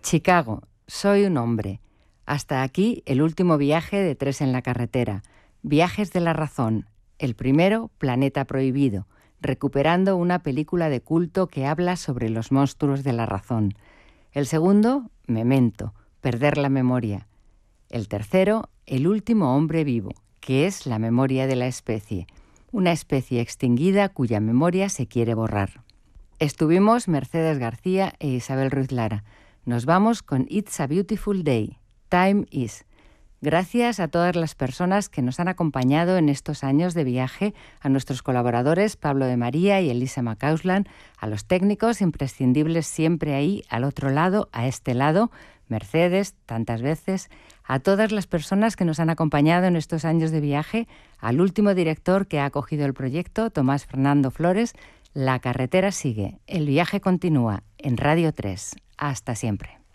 Chicago, soy un hombre. Hasta aquí el último viaje de 3 en la carretera. Viajes de la razón. El primero, Planeta Prohibido, recuperando una película de culto que habla sobre los monstruos de la razón. El segundo, Memento, perder la memoria. El tercero, El último hombre vivo, que es la memoria de la especie. Una especie extinguida cuya memoria se quiere borrar. Estuvimos Mercedes García e Isabel Ruiz Lara. Nos vamos con It's a Beautiful Day, Time Is. Gracias a todas las personas que nos han acompañado en estos años de viaje, a nuestros colaboradores Pablo de María y Elisa Macauslan, a los técnicos imprescindibles siempre ahí, al otro lado, a este lado, Mercedes, tantas veces, a todas las personas que nos han acompañado en estos años de viaje, al último director que ha acogido el proyecto, Tomás Fernando Flores. La carretera sigue, el viaje continúa en Radio 3. Hasta siempre.